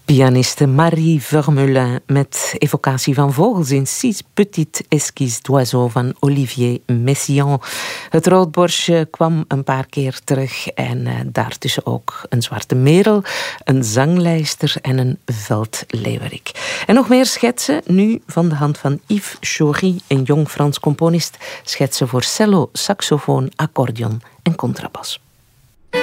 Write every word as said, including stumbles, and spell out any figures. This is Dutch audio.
Pianiste Marie Vermeulen met evocatie van vogels in Six Petites Esquisses d'Oiseaux van Olivier Messiaen. Het roodborstje kwam een paar keer terug en uh, daartussen ook een zwarte merel, een zanglijster en een veldleeuwerik. En nog meer schetsen, nu van de hand van Yves Chaury, een jong Frans componist, schetsen voor cello, saxofoon, accordeon en contrabas.